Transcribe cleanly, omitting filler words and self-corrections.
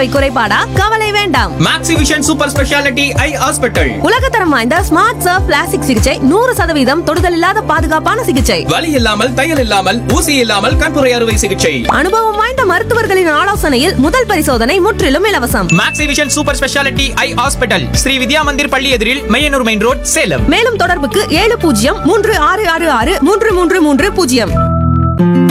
பார்வை குறைபாடா? கவலை வேண்டாம். மேக்ஸிவிஷன் சூப்பர் ஸ்பெஷாலிட்டி ஐ ஹாஸ்பிட்டல். உலகத்தரம் வாய்ந்த ஸ்மார்ட் சர்ஃப் பிளாஸ்டிக் சிகிச்சை, 100% தொடுதல் இல்லாத பாதுகாப்பான சிகிச்சை, வலி இல்லாமல், தையல் இல்லாமல், ஊசி இல்லாமல் கண்புரை அறுவை சிகிச்சை. அனுபவம் வாய்ந்த மருத்துவர்களின் ஆலோசனையில் முதல் பரிசோதனை முற்றிலும் இலவசம். மேக்ஸிவிஷன் சூப்பர் ஸ்பெஷாலிட்டி ஐ ஹாஸ்பிட்டல், ஸ்ரீ வித்யா மந்திர் பள்ளி எதிரில், மையனூர் மெயின் ரோட், சேலம். மேலும் தொடர்புக்கு 7036663330.